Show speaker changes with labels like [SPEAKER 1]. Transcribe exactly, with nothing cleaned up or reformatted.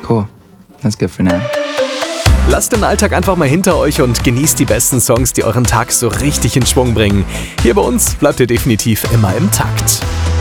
[SPEAKER 1] Cool. That's good for now.
[SPEAKER 2] Lasst den Alltag einfach mal hinter euch und genießt die besten Songs, die euren Tag so richtig in Schwung bringen. Hier bei uns bleibt ihr definitiv immer im Takt.